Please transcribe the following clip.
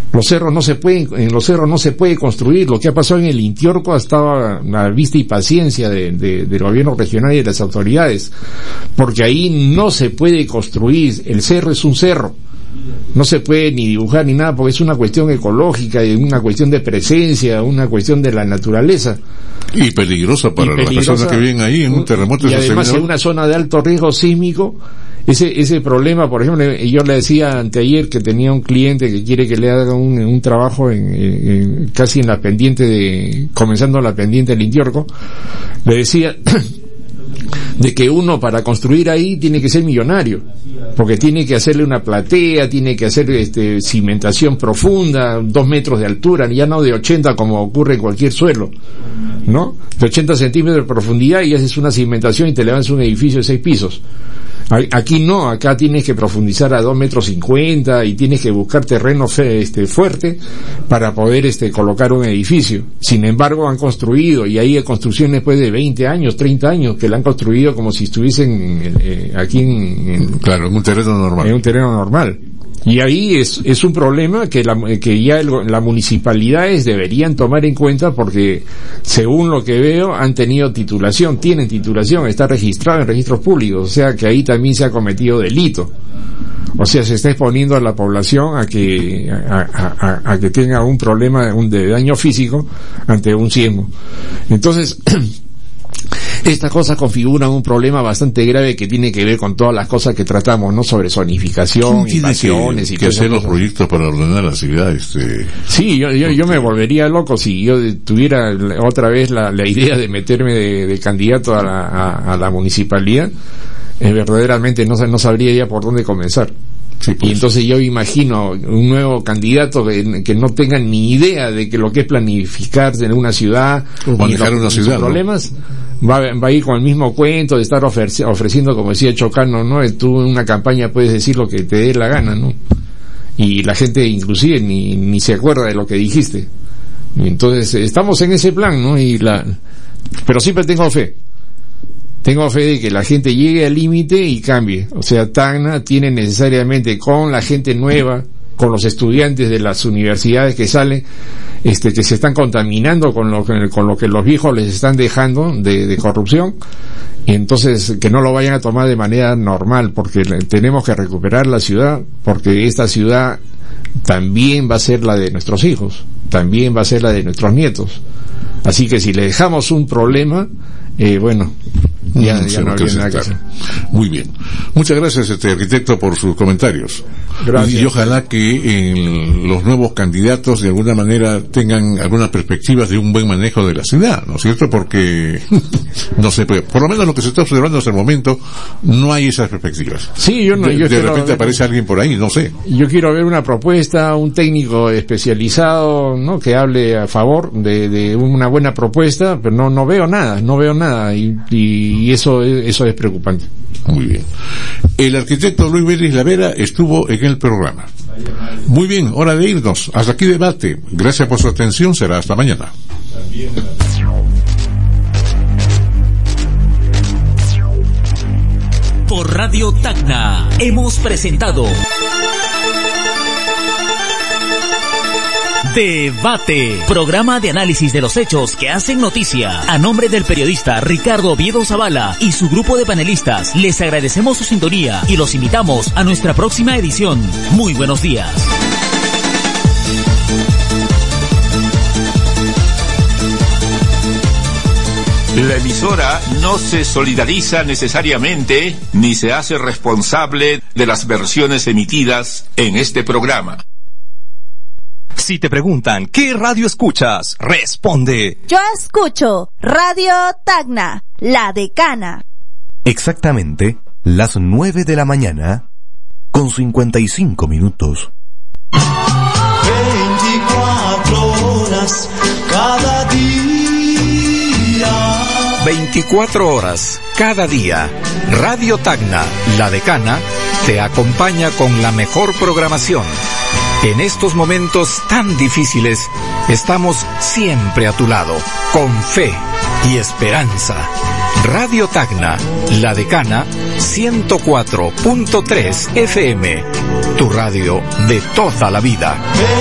En los cerros no se puede construir. Lo que ha pasado en el Intiorco ha estado a la vista y paciencia del gobierno regional y de las autoridades, porque ahí no se puede construir. El cerro es un cerro, no se puede ni dibujar ni nada, porque es una cuestión ecológica, una cuestión de presencia, una cuestión de la naturaleza. Y peligrosa para las personas que viven ahí en un terremoto. Y además en una zona de alto riesgo sísmico. Ese problema, por ejemplo, yo le decía anteayer que tenía un cliente que quiere que le haga un trabajo casi en la pendiente comenzando la pendiente del Intiorco, le decía de que uno para construir ahí tiene que ser millonario, porque tiene que hacerle una platea, tiene que hacer cimentación profunda, 2 metros de altura, ya no de 80 como ocurre en cualquier suelo, ¿no? De 80 centímetros de profundidad y haces una cimentación y te levantas un edificio de 6 pisos. Aquí no, acá tienes que profundizar a 2,50 metros y tienes que buscar terreno fuerte para poder colocar un edificio. Sin embargo, han construido, y hay construcciones después de 20 años, 30 años, que la han construido como si estuviesen aquí en un terreno normal. En un terreno normal. Y ahí es un problema que ya las municipalidades deberían tomar en cuenta, porque según lo que veo tienen titulación, está registrado en registros públicos, o sea que ahí también se ha cometido delito. O sea, se está exponiendo a la población a que tenga un problema de daño físico ante un sismo. Entonces, estas cosas configuran un problema bastante grave que tiene que ver con todas las cosas que tratamos, ¿no? Sobre zonificación, invasiones y que hacer los proyectos para ordenar la ciudad. Sí, yo me volvería loco si yo tuviera otra vez la idea de meterme de candidato a la municipalidad. Verdaderamente no sabría ya por dónde comenzar. Sí, pues. Y entonces yo imagino un nuevo candidato que no tenga ni idea de que lo que es planificar en una ciudad o manejar una ciudad, problemas, ¿no? Va a ir con el mismo cuento de estar ofreciendo, como decía Chocano, ¿no? Tú en una campaña puedes decir lo que te dé la gana, ¿no? Y la gente inclusive ni se acuerda de lo que dijiste. Y entonces estamos en ese plan, ¿no? Pero siempre tengo fe de que la gente llegue al límite y cambie. O sea, Tacna tiene necesariamente, con la gente nueva, con los estudiantes de las universidades que salen, que se están contaminando con lo que los viejos les están dejando de corrupción, y entonces que no lo vayan a tomar de manera normal, porque tenemos que recuperar la ciudad, porque esta ciudad también va a ser la de nuestros hijos, también va a ser la de nuestros nietos. Así que si le dejamos un problema, ya no habría nada que hacer. Muy bien. Muchas gracias, arquitecto, por sus comentarios. Gracias. Y ojalá que los nuevos candidatos de alguna manera tengan algunas perspectivas de un buen manejo de la ciudad, ¿no es cierto? Porque no se puede, por lo menos lo que se está observando hasta el momento, no hay esas perspectivas. Sí, de repente aparece alguien por ahí, no sé. Yo quiero ver una propuesta, un técnico especializado, ¿no? Que hable a favor de una buena propuesta, pero no veo nada, y eso es preocupante. Muy bien. El arquitecto Luis Vélez Lavera estuvo en el programa. Muy bien, hora de irnos. Hasta aquí debate. Gracias por su atención. Será hasta mañana. Por Radio Tacna hemos presentado Debate, programa de análisis de los hechos que hacen noticia. A nombre del periodista Ricardo Oviedo Zavala y su grupo de panelistas, les agradecemos su sintonía y los invitamos a nuestra próxima edición. Muy buenos días. La emisora no se solidariza necesariamente ni se hace responsable de las versiones emitidas en este programa. Si te preguntan, ¿qué radio escuchas? Responde. Yo escucho Radio Tacna, La Decana. Exactamente las 9 de la mañana, con 55 minutos. 24 horas cada día. 24 horas cada día. Radio Tacna, La Decana, te acompaña con la mejor programación. En estos momentos tan difíciles, estamos siempre a tu lado, con fe y esperanza. Radio Tacna, La Decana, 104.3 FM, tu radio de toda la vida.